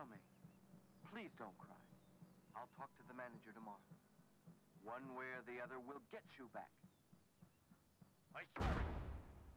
me. Please don't cry. I'll talk to the manager tomorrow. One way or the other, we'll get you back. I swear.